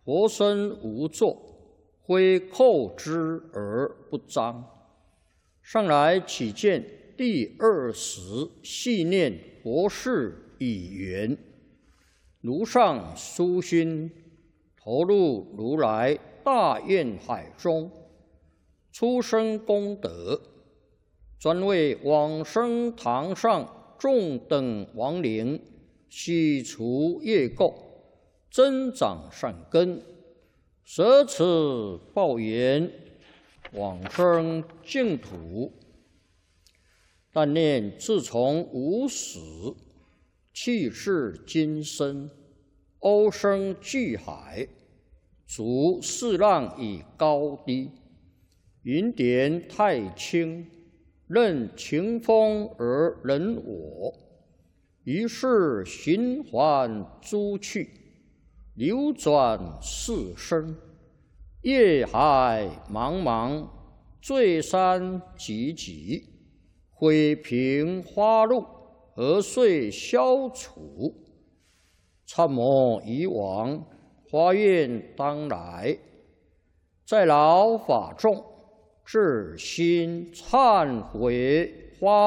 佛身无作，非叩之而不彰。上来起见第20系念佛事已圆，如上殊心，投入如来大愿海中，出生功德，专为往生堂上众等亡灵洗除业垢，增长善根，舍此报缘，往生净土。但念自从无始，气至今生，欧生巨海，逐四浪以高低，云点太清，任情风而人我。于是循环诸趣，流转四生，业海茫茫，罪山积积，毁平花路，何遂消除？参谋以往，发愿当来，在劳法众，至心忏悔发